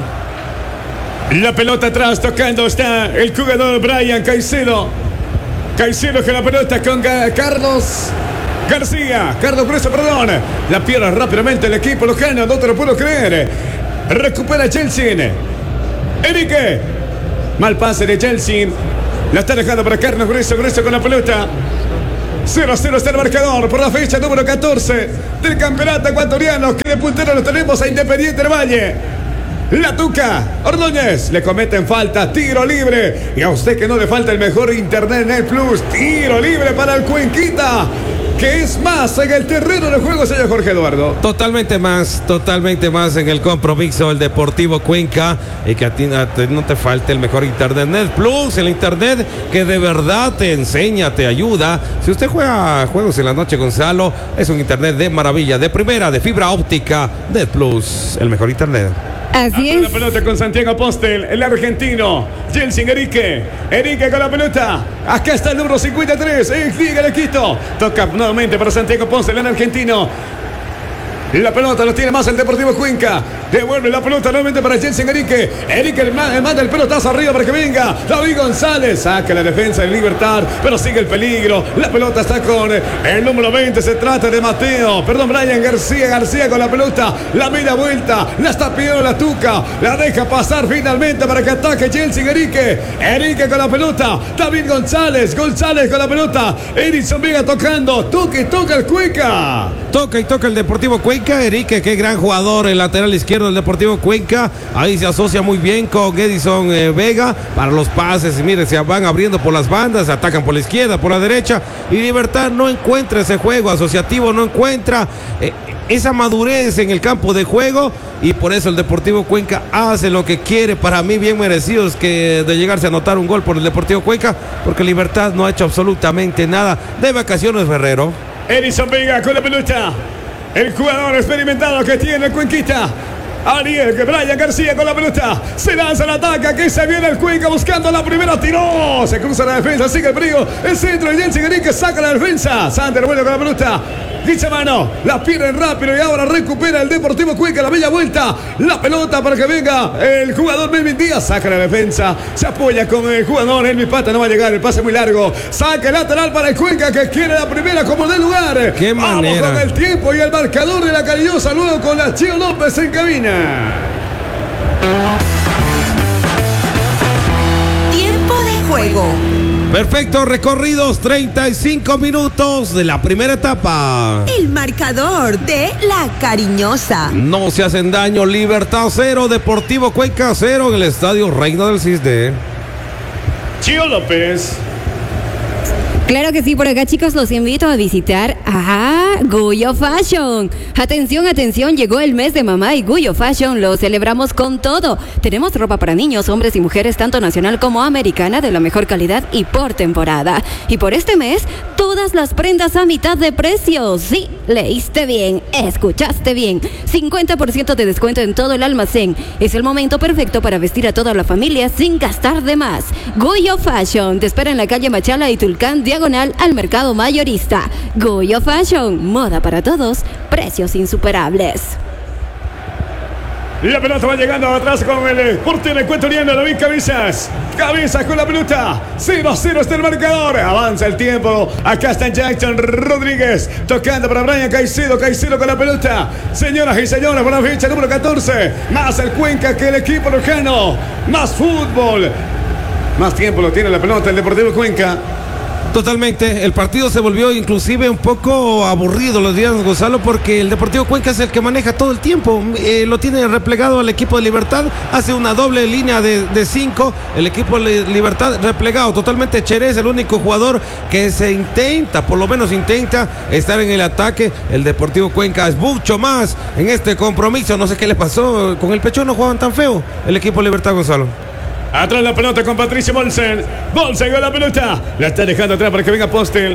La pelota atrás, tocando está el jugador Brian Caicedo. Caicedo con la pelota con Carlos García, Carlos Grueso, perdón. La pierde rápidamente el equipo lojano, no te lo puedo creer. Recupera Chelsea. Enrique. Mal pase de Chelsea. La está dejando para Carlos Grueso, Grueso con la pelota. cero a cero está el marcador por la fecha número catorce del campeonato ecuatoriano, que de puntero lo tenemos a Independiente del Valle. La Tuca Ordóñez le cometen falta, tiro libre. Y a usted que no le falta el mejor internet Net Plus, tiro libre para el Cuenquita, que es más en el terreno de juego, señor Jorge Eduardo. Totalmente más, totalmente más en el compromiso el Deportivo Cuenca, y que a ti, a ti no te falte el mejor internet Net Plus, el internet que de verdad te enseña, te ayuda. Si usted juega juegos en la noche, Gonzalo, es un internet de maravilla, de primera, de fibra óptica. Net Plus, el mejor internet. Así es. La pelota con Santiago Postel, el argentino. Jelsin Enrique. Enrique con la pelota. Acá está el número cincuenta y tres. El Liga de Quito. Toca nuevamente para Santiago Postel, el argentino. La pelota lo tiene más el Deportivo Cuenca. Devuelve la pelota nuevamente para Jelsin Enrique. Enrique manda el pelotazo arriba para que venga David González. Saca la defensa de Libertad, pero sigue el peligro. La pelota está con el número veinte. Se trata de Mateo. Perdón, Brian García. García con la pelota. La media vuelta. La está pidiendo la Tuca. La deja pasar finalmente para que ataque Jelsin Enrique. Enrique con la pelota. David González. González con la pelota. Edison Vega tocando. Toca y toca el Cuenca. Toca y toca el Deportivo Cuenca. Enrique, qué gran jugador, el lateral izquierdo del Deportivo Cuenca. Ahí se asocia muy bien con Edison eh, Vega para los pases. Y miren, se van abriendo por las bandas, atacan por la izquierda, por la derecha. Y Libertad no encuentra ese juego asociativo, no encuentra eh, esa madurez en el campo de juego. Y por eso el Deportivo Cuenca hace lo que quiere. Para mí, bien merecido es que de llegarse a anotar un gol por el Deportivo Cuenca, porque Libertad no ha hecho absolutamente nada. De vacaciones, Ferrero. Edison Vega con la pelota. El jugador experimentado que tiene el Cuenquita. Ariel, Brian García con la pelota. Se lanza el ataque. Aquí se viene el Cuenca buscando la primera. Tiró. Se cruza la defensa. Sigue el brillo. El centro de Jelsin Enrique saca la defensa. Sander vuelve con la pelota. Dicha mano. La pierden rápido y ahora recupera el Deportivo Cuenca. La bella vuelta. La pelota para que venga el jugador Melvin Díaz. Saca la defensa. Se apoya con el jugador. Elvis Pata no va a llegar. El pase muy largo. Saca el lateral para el Cuenca, que quiere la primera como de lugar. Qué manera. Vamos con el tiempo y el marcador de la Cariñosa. Luego con la Chio López en cabina. Tiempo de juego. Perfecto, recorridos treinta y cinco minutos de la primera etapa. El marcador de La Cariñosa. No se hacen daño, Libertad cero, Deportivo Cuenca cero en el estadio Reina del Cisne. Chio López. Claro que sí, por acá, chicos, los invito a visitar a Guyo Fashion. Atención, atención, llegó el mes de mamá y Guyo Fashion lo celebramos con todo. Tenemos ropa para niños, hombres y mujeres, tanto nacional como americana, de la mejor calidad y por temporada. Y por este mes, todas las prendas a mitad de precio. Sí, leíste bien, escuchaste bien. cincuenta por ciento de descuento en todo el almacén. Es el momento perfecto para vestir a toda la familia sin gastar de más. Guyo Fashion te espera en la calle Machala y Tulcán, diagonal al mercado mayorista. Guyo Fashion, moda para todos, precios insuperables. La pelota va llegando atrás con el portero ecuatoriano David Cabezas. Cabezas con la pelota. cero a cero está el marcador. Avanza el tiempo. Acá está Jackson Rodríguez tocando para Brian Caicedo. Caicedo con la pelota. Señoras y señores, por la fecha número catorce. Más el Cuenca que el equipo lojano. Más fútbol. Más tiempo lo tiene la pelota el Deportivo Cuenca. Totalmente, el partido se volvió inclusive un poco aburrido, los días, Gonzalo, porque el Deportivo Cuenca es el que maneja todo el tiempo, eh, lo tiene replegado al equipo de Libertad, hace una doble línea de, de cinco, el equipo de Libertad replegado totalmente. Cheré es el único jugador que se intenta, por lo menos intenta estar en el ataque. El Deportivo Cuenca es mucho más en este compromiso, no sé qué le pasó, con el pecho no jugaban tan feo el equipo de Libertad, Gonzalo. Atrás la pelota con Patricio Bolsen. Bolsen con la pelota. La está dejando atrás para que venga Postel.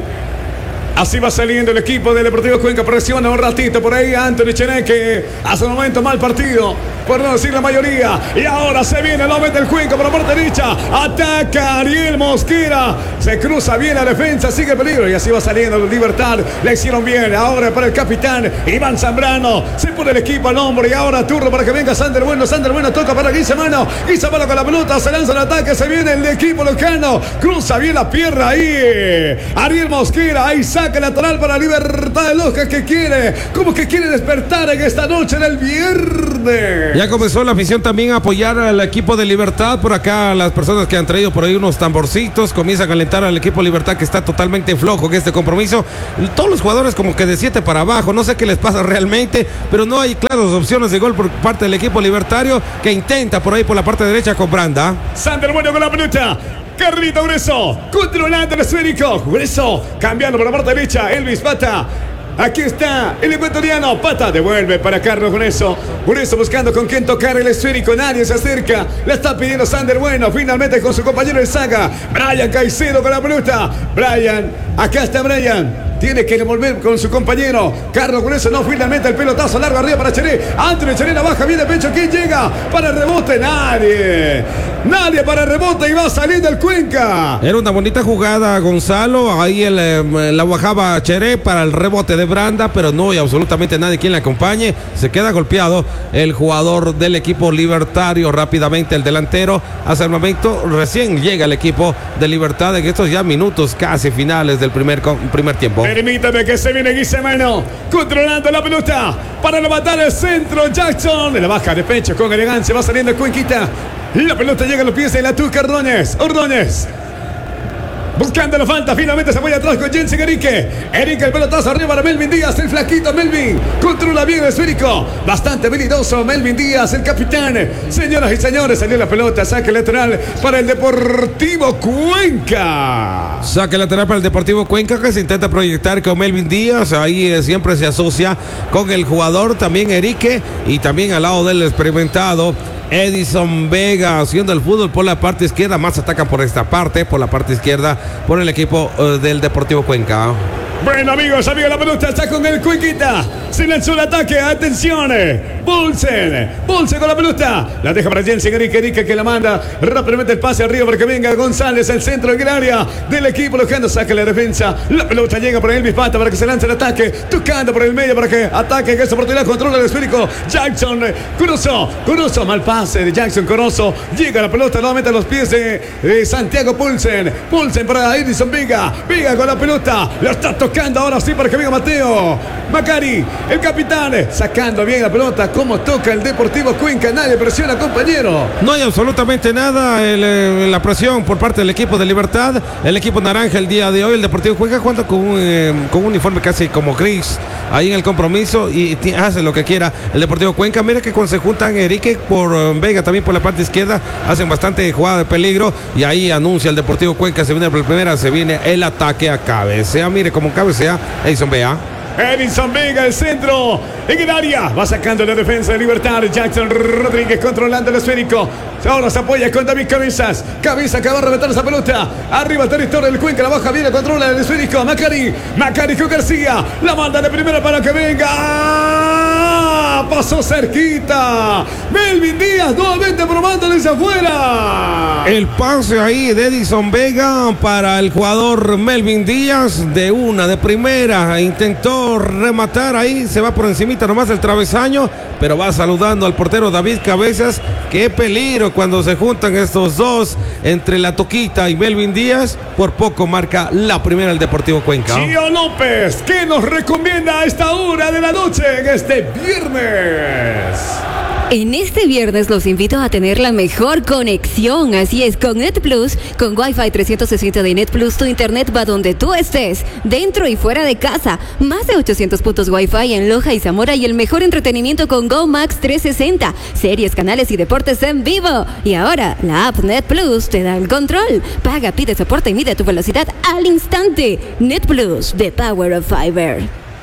Así va saliendo el equipo del Deportivo Cuenca. Presiona un ratito por ahí Anthony Cheré, que hace un momento mal partido, por no decir la mayoría. Y ahora se viene el hombre del Cuenca por la parte derecha. Ataca Ariel Mosquera. Se cruza bien la defensa. Sigue el peligro. Y así va saliendo Libertad. Le hicieron bien. Ahora para el capitán Iván Zambrano. Se pone el equipo al hombro. Y ahora turno para que venga Sander Bueno. Sander Bueno toca para Guizamano. Guizamano con la pelota. Se lanza el ataque. Se viene el equipo locano. Cruza bien la pierna ahí. Ariel Mosquera. Ahí saca lateral para Libertad de Loja, que quiere, como que quiere despertar en esta noche del viernes. Ya comenzó la afición también a apoyar al equipo de Libertad. Por acá las personas que han traído por ahí unos tamborcitos comienzan a calentar al equipo de Libertad, que está totalmente flojo en este compromiso. Todos los jugadores como que de siete para abajo, no sé qué les pasa realmente, pero no hay claras opciones de gol por parte del equipo libertario, que intenta por ahí por la parte derecha con Branda. Sander Bueno con la pelota. Carlito Grueso, controlando el esférico. Grueso, cambiando por la parte derecha. Elvis Pata. Aquí está el ecuatoriano. Pata devuelve para Carlos Grueso. Grueso buscando con quién tocar el esférico. Nadie se acerca. La está pidiendo Sander Bueno. Finalmente con su compañero de saga. Brian Caicedo con la pelota. Brian, acá está Brian. Tiene que devolver con su compañero Carlos Grueso. No, finalmente el pelotazo largo arriba para Cheré. Anthony Cheré la baja bien de pecho. ¿Quién llega para el rebote? Nadie. Nadie para el rebote y va a salir del Cuenca. Era una bonita jugada, Gonzalo. Ahí el, eh, la bajaba Cheré para el rebote de Branda, pero no hay absolutamente nadie quien le acompañe. Se queda golpeado el jugador del equipo libertario. Rápidamente el delantero. Hace el momento recién llega el equipo de Libertad en estos ya minutos casi finales del primer, primer tiempo. Permítame que se viene Guizamano controlando la pelota para levantar el centro. Jackson de la baja de pecho con elegancia. Va saliendo el Cuenquita. La pelota llega a los pies de la Tuca Ordóñez. Ordóñez buscando la falta, finalmente se apoya atrás con Jensen Erique. Erique el pelotazo arriba para Melvin Díaz, el flaquito Melvin. Controla bien el esférico, bastante habilidoso Melvin Díaz, el capitán. Señoras y señores, salió la pelota, saque lateral para el Deportivo Cuenca. Saque lateral para el Deportivo Cuenca, que se intenta proyectar con Melvin Díaz. Ahí eh, siempre se asocia con el jugador, también Erique, y también al lado del experimentado Edison Vega, haciendo el fútbol por la parte izquierda. Más atacan por esta parte, por la parte izquierda, por el equipo uh, del Deportivo Cuenca. Bueno, amigos, amigos, la pelota está con el Cuenquita. Se lanzó el ataque, atención. Bolsen, Bolsen con la pelota. La deja para Jensen Erique, Erique que la manda rápidamente el pase arriba para que venga González, el centro del área del equipo lojano. Saca la defensa. La pelota llega por Elvis Pata para que se lance el ataque. Tocando por el medio para que ataque en esta oportunidad. Controla el esférico. Jackson Corozo, Corozo, mal pase de Jackson Corozo. Llega la pelota nuevamente a los pies de, de Santiago Pulsen. Pulsen para Edison Vega. Vega con la pelota. La está tocando ahora sí para que venga Mateo Macari, el capitán, sacando bien la pelota. Como toca el Deportivo Cuenca, nadie presiona, compañero. No hay absolutamente nada en la presión por parte del equipo de Libertad. El equipo naranja el día de hoy, el Deportivo Cuenca, jugando con un, eh, con un uniforme casi como gris ahí en el compromiso, y hace lo que quiera el Deportivo Cuenca. Mira que cuando se juntan Erique por um, Vega también por la parte izquierda, hacen bastante jugada de peligro, y ahí anuncia el Deportivo Cuenca, se viene por primera, se viene el ataque a cabecea. Mire cómo cabecea Edison Vega. Edison Vega, el centro en el área, va sacando la defensa de Libertad. Jackson Rodríguez controlando el esférico. Ahora se apoya con David Cabezas. Cabeza que va a reventar esa pelota. Arriba el territorio del Cuenca, la baja viene, controla el esférico. Macari, Macari con García. La manda de primera para que venga. Pasó cerquita. Melvin Díaz nuevamente probando desde afuera. El pase ahí de Edison Vega para el jugador Melvin Díaz. De una, de primera. Intentó rematar ahí. Se va por encimita nomás el travesaño, pero va saludando al portero David Cabezas. Qué peligro cuando se juntan estos dos, entre la Toquita y Melvin Díaz. Por poco marca la primera el Deportivo Cuenca. Gio López, ¿qué nos recomienda a esta hora de la noche en este viernes? En este viernes los invito a tener la mejor conexión, así es, con Net Plus, con Wi-Fi trescientos sesenta de Net Plus, tu internet va donde tú estés, dentro y fuera de casa. Más de ochocientos puntos Wi-Fi en Loja y Zamora y el mejor entretenimiento con Go Max trescientos sesenta, series, canales y deportes en vivo. Y ahora, la app Net Plus te da el control. Paga, pide soporte y mide tu velocidad al instante. Net Plus, the power of fiber.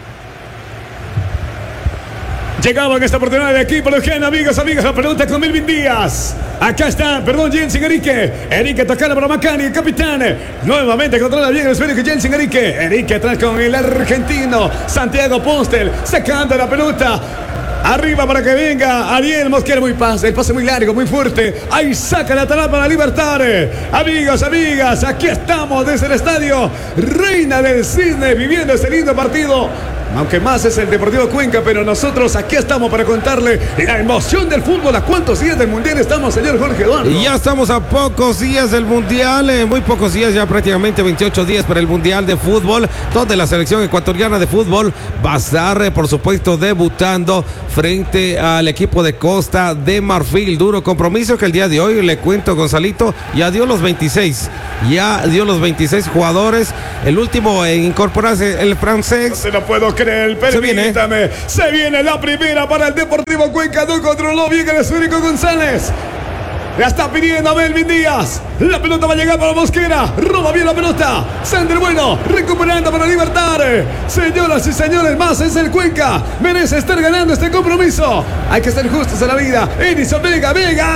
Llegaba en esta oportunidad de equipo lojano, amigos, amigas, la pregunta con Melvin Díaz. Acá está, perdón, Jensen Enrique. Enrique tocando para Macani, el capitán. Nuevamente controla bien el esférico Jensen Enrique. Enrique atrás con el argentino Santiago Postel, sacando la pelota. Arriba para que venga Ariel Mosquera, muy pase, el pase muy largo, muy fuerte. Ahí saca la talapa para Libertad. Amigos, amigas, aquí estamos desde el estadio Reina del Cisne, viviendo este lindo partido. Aunque más es el Deportivo Cuenca, pero nosotros aquí estamos para contarle la emoción del fútbol. ¿A cuántos días del Mundial estamos, señor Jorge Eduardo? Y ya estamos a pocos días del Mundial, eh, muy pocos días, ya prácticamente veintiocho días para el Mundial de Fútbol, donde la selección ecuatoriana de fútbol va a estar, eh, por supuesto, debutando frente al equipo de Costa de Marfil. Duro compromiso que el día de hoy, le cuento, Gonzalito, ya dio los veintiséis, ya dio los veintiséis jugadores. El último en incorporarse, el francés. No se lo puedo creer. Permítame, se viene. se viene la primera para el Deportivo Cuenca. No controló bien el esférico González. La está pidiendo a Melvin Díaz. La pelota va a llegar para Mosquera. Roba bien la pelota. Sander Bueno recuperando para Libertad. Señoras y señores, más es el Cuenca. Merece estar ganando este compromiso. Hay que ser justos en la vida. Edison Vega,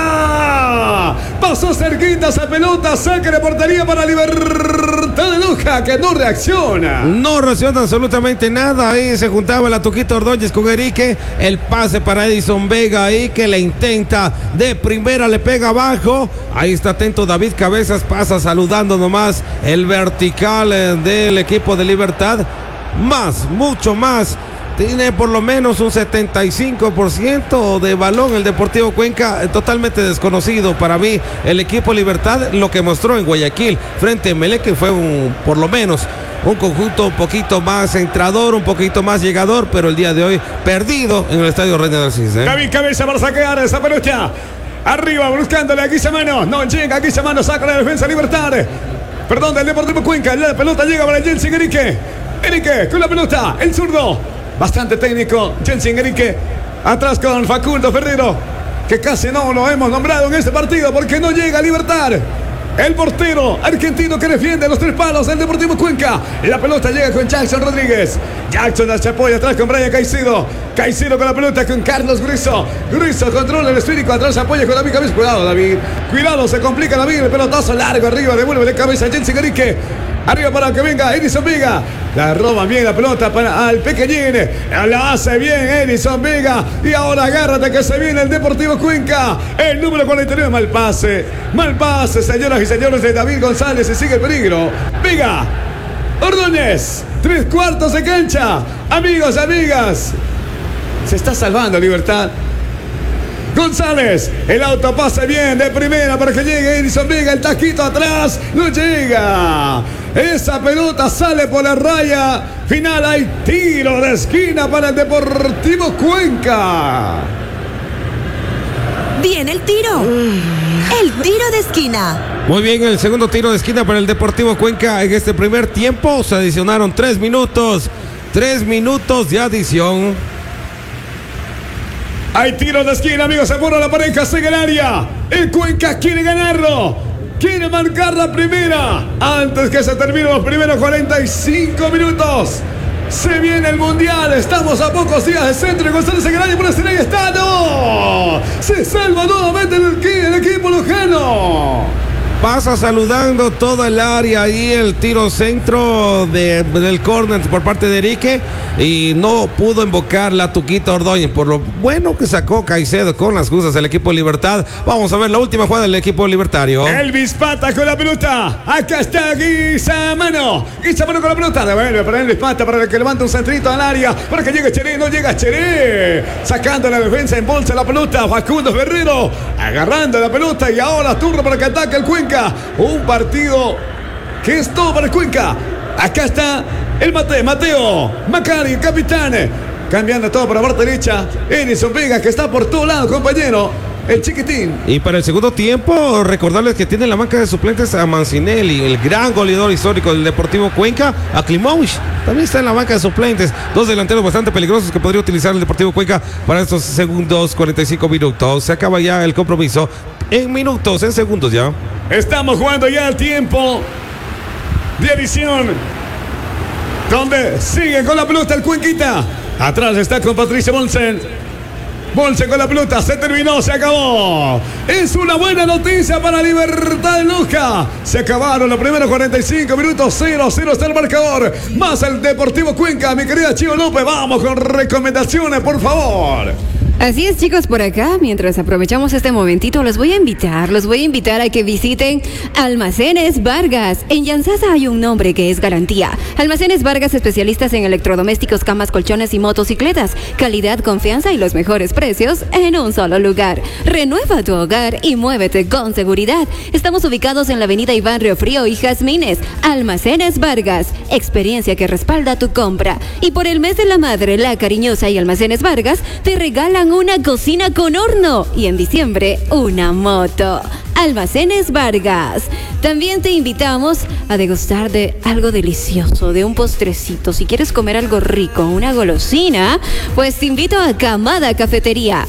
Vega. Pasó cerquita esa pelota. Saque de portería para Libertad de Loja, que no reacciona. No reacciona absolutamente nada. Ahí se juntaba la Tuquita Ordóñez con Enrique. El pase para Edison Vega ahí, que le intenta de primera, le pega abajo. Ahí está atento David Cabezas, pasa saludando nomás el vertical eh, del equipo de Libertad. Más, mucho más. Tiene por lo menos un setenta y cinco por ciento de balón el Deportivo Cuenca, eh, totalmente desconocido para mí el equipo Libertad. Lo que mostró en Guayaquil frente a Emelec fue un, por lo menos un conjunto un poquito más centrador, un poquito más llegador, pero el día de hoy perdido en el estadio Reina del Cisne. David Cabeza para sacar esa pelota. Arriba buscándole a Guizamano. No llega Guizamano, saca la defensa Libertad. Perdón, del Deportivo Cuenca. La pelota llega para Jensen Enrique. Enrique con la pelota. El zurdo. Bastante técnico. Jensen Enrique. Atrás con Facundo Ferrero, que casi no lo hemos nombrado en este partido porque no llega a Libertad. El portero argentino que defiende los tres palos del Deportivo Cuenca. La pelota llega con Jackson Rodríguez. Jackson se apoya atrás con Brian Caicedo. Caicedo con la pelota con Carlos Griso. Griso controla el esférico. Atrás se apoya con David Cabeza. Cuidado, David. Cuidado, se complica David. El pelotazo largo arriba. Devuelve de cabeza a Jensen Enrique. Arriba para que venga Edison Vega. La roba bien la pelota para al pequeñín. La hace bien Edison Vega. Y ahora agárrate que se viene el Deportivo Cuenca. El número cuarenta y nueve. Mal pase. Mal pase, señoras y señores, de David González. Y sigue el peligro. Vega. Ordóñez. Tres cuartos de cancha. Amigos, amigas. Se está salvando Libertad. González, el auto pasa bien de primera para que llegue Edison Vega, el taquito atrás, no llega. Esa pelota sale por la raya final, hay tiro de esquina para el Deportivo Cuenca. Viene el tiro. El tiro de esquina. Muy bien, el segundo tiro de esquina para el Deportivo Cuenca en este primer tiempo. Se adicionaron tres minutos, tres minutos de adición. Hay tiro de esquina, amigos, se pone la pareja, sigue el área. El Cuenca quiere ganarlo. Quiere marcar la primera. Antes que se terminen los primeros cuarenta y cinco minutos. Se viene el Mundial. Estamos a pocos días de centro. González en el área, por el ahí está. ¡No! Se salva nuevamente el, el equipo lojano. Pasa saludando toda el área ahí el tiro centro de, del córner por parte de Enrique y no pudo invocar la Tuquita Ordóñez por lo bueno que sacó Caicedo con las justas del equipo Libertad. Vamos a ver la última jugada del equipo libertario. Elvis Pata con la pelota. Acá está Guizamano. Guizamano con la pelota. Devuelve para Elvis Pata para que levante un centrito al área para que llegue Cheré. No llega Cheré. Sacando la defensa en bolsa la pelota. Facundo Ferrero agarrando la pelota y ahora turno para que ataque el Cuenca. Un partido que es todo para el Cuenca. Acá está el Mate, Mateo Macari, el capitán. cambiando todo por la parte derecha. Edison Vega, que está por todo lado, compañero. El chiquitín. Y para el segundo tiempo, recordarles que tiene la banca de suplentes a Mancinelli, el gran goleador histórico del Deportivo Cuenca, a Klimovich. También está en la banca de suplentes. Dos delanteros bastante peligrosos que podría utilizar el Deportivo Cuenca para estos segundos cuarenta y cinco minutos. Se acaba ya el compromiso en minutos, en segundos ya. Estamos jugando ya el tiempo de edición, donde sigue con la pelota el Cuenquita. Atrás está con Patricio Bolsen. Bolsen con la pelota, se terminó, se acabó. Es una buena noticia para Libertad de Luca. Se acabaron los primeros cuarenta y cinco minutos, cero a cero está el marcador. Más el Deportivo Cuenca, mi querida Chivo López. Vamos con recomendaciones, por favor. Así es, chicos, por acá, mientras aprovechamos este momentito, los voy a invitar, los voy a invitar a que visiten Almacenes Vargas. En Yansasa hay un nombre que es garantía. Almacenes Vargas, especialistas en electrodomésticos, camas, colchones y motocicletas. Calidad, confianza y los mejores precios en un solo lugar. Renueva tu hogar y muévete con seguridad. Estamos ubicados en la avenida Iván Riofrío y Jazmines. Almacenes Vargas, experiencia que respalda tu compra. Y por el mes de la madre, La Cariñosa y Almacenes Vargas te regalan una cocina con horno y en diciembre una moto. Almacenes Vargas. También te invitamos a degustar de algo delicioso, de un postrecito. Si quieres comer algo rico, una golosina, pues te invito a Camada Cafetería.